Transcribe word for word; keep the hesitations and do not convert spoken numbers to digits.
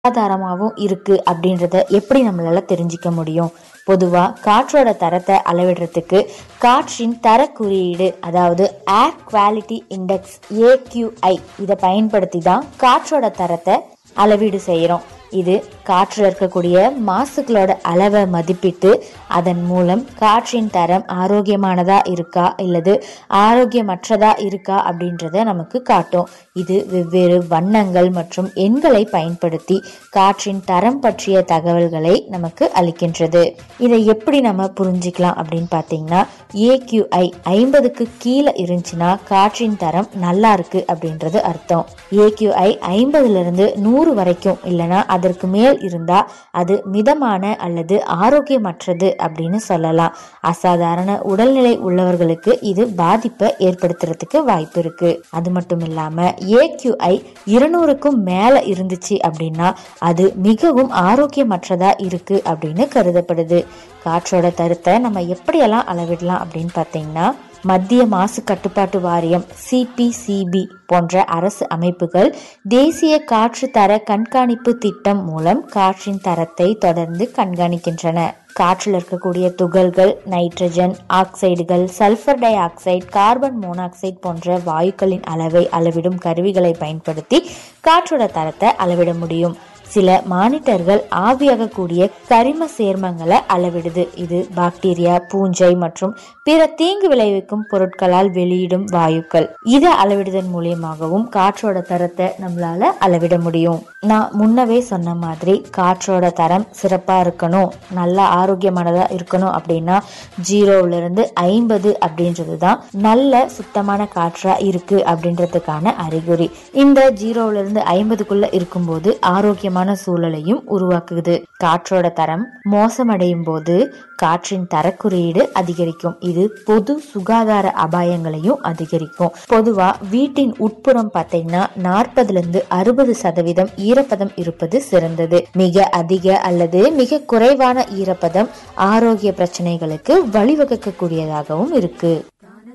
ஆதாரமாகவும் இருக்கு அப்படின்றத எப்படி நம்மளால தெரிஞ்சுக்க முடியும்? பொதுவா காற்றோட தரத்தை அளவிடுறதுக்கு காற்றின் தர குறியீடு, அதாவது ஏர் குவாலிட்டி இண்டெக்ஸ் ஏக்யூஐ, இதை பயன்படுத்தி தான் காற்றோட தரத்தை அளவீடு செய்யறோம். இது காற்றுல இருக்கக்கூடிய மாசுகளோட அளவை மதிப்பிட்டு அதன் மூலம் காற்றின் தரம் ஆரோக்கியமானதா இருக்கா இல்லது ஆரோக்கியமற்றதா இருக்கா அப்படின்றத நமக்கு காட்டும். இது வெவ்வேறு வண்ணங்கள் மற்றும் எண்களை பயன்படுத்தி காற்றின் தரம் பற்றிய தகவல்களை நமக்கு அளிக்கின்றது. இதை எப்படி நம்ம புரிஞ்சுக்கலாம் அப்படின்னு பார்த்தீங்கன்னா, ஏக்யூஐ ஐம்பதுக்கு கீழே இருந்துச்சுன்னா காற்றின் தரம் நல்லா இருக்கு அப்படின்றது அர்த்தம். ஏக்யூஐ ஐம்பதுல இருந்து நூறு வரைக்கும் இல்லைன்னா அதற்கு மேல் இருந்தா அது மிதமான அல்லது ஆரோக்கியமற்றது அப்படின்னு சொல்லலாம். அசாதாரண உடல்நிலை உள்ளவர்களுக்கு இது பாதிப்பை ஏற்படுத்துறதுக்கு வாய்ப்பு இருக்கு. அது மட்டும் இல்லாம ஏக்யூஐ இருநூறுக்கும் மேல இருந்துச்சு அப்படின்னா அது மிகவும் ஆரோக்கியமற்றதா இருக்கு அப்படின்னு கருதப்படுது. காற்றோட தரத்தை நம்ம எப்படியெல்லாம் அளவிடலாம் அப்படின்னு பார்த்தீங்கன்னா, மத்திய மாசு கட்டுப்பாட்டு வாரியம் சிபிசிபி போன்ற அரசு அமைப்புகள் தேசிய காற்று தர கண்காணிப்பு திட்டம் மூலம் காற்றின் தரத்தை தொடர்ந்து கண்காணிக்கின்றன. காற்றில் இருக்கக்கூடிய துகள்கள், நைட்ரஜன் ஆக்சைடுகள், sulphur di oxide, carbon monoxide போன்ற வாயுக்களின் அளவை அளவிடும் கருவிகளை பயன்படுத்தி காற்றோட தரத்தை அளவிட முடியும். சில மானிட்டர்கள் ஆவியாகக்கூடிய கரிம சேர்மங்களை அளவிடுது. இது பாக்டீரியா, பூஞ்சை மற்றும் பிற தீங்கு விளைவிக்கும் பொருட்களால் வெளியிடும் வாயுக்கள். இதை அளவிடுதல் மூலியமாகவும் காற்றோட தரத்தை நம்மளால அளவிட முடியும். நான் முன்னவே சொன்ன மாதிரி காற்றோட தரம் சிறப்பா இருக்கணும், நல்லா ஆரோக்கியமானதா இருக்கணும் அப்படின்னா ஜீரோல இருந்து ஐம்பது அப்படின்றது தான் நல்ல சுத்தமான காற்றா இருக்கு அப்படின்றதுக்கான அறிகுறி. இந்த ஜீரோல இருந்து ஐம்பதுக்குள்ள இருக்கும்போது ஆரோக்கியமான சூழலையும் உருவாக்குது. காற்றோட தரம் மோசமடையும் போது காற்றின் தரக்குறியீடு அதிகரிக்கும். இது பொது சுகாதார அபாயங்களையும் அதிகரிக்கும். பொதுவா வீட்டின் உட்புறம் பார்த்தீங்கன்னா நாற்பதுல இருந்து அறுபது சதவீதம் ஈரப்பதம் இருப்பது சிறந்தது. மிக அதிக அல்லது மிக குறைவான ஈரப்பதம் ஆரோக்கிய பிரச்சனைகளுக்கு வழிவகுக்க கூடியதாகவும் இருக்கு.